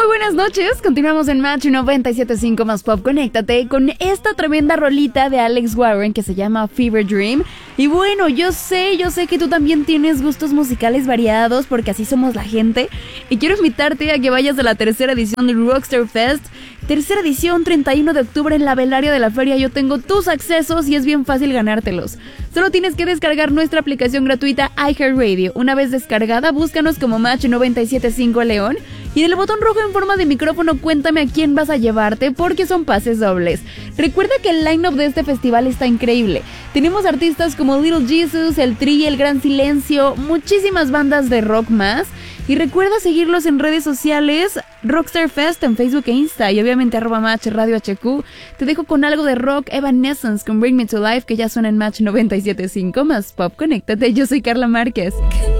buenas noches, continuamos en Match 97.5 más Pop. Conéctate con esta tremenda rolita de Alex Warren que se llama Fever Dream. Y bueno, yo sé que tú también tienes gustos musicales variados, porque así somos la gente. Y quiero invitarte a que vayas a la tercera edición del Rockstar Fest. Tercera edición, 31 de octubre en la velaria de la feria. Yo tengo tus accesos y es bien fácil ganártelos. Solo tienes que descargar nuestra aplicación gratuita iHeartRadio. Una vez descargada, búscanos como Match 97.5 León. Y en el botón rojo en forma de micrófono cuéntame a quién vas a llevarte, porque son pases dobles. Recuerda que el line-up de este festival está increíble. Tenemos artistas como Little Jesus, El Tri, El Gran Silencio, muchísimas bandas de rock más. Y recuerda seguirlos en redes sociales, Rockstar Fest en Facebook e Insta, y obviamente @Match Radio HQ. Te dejo con algo de rock, Evanescence con Bring Me to Life, que ya suena en Match 97.5 más Pop. Conéctate, yo soy Carla Márquez.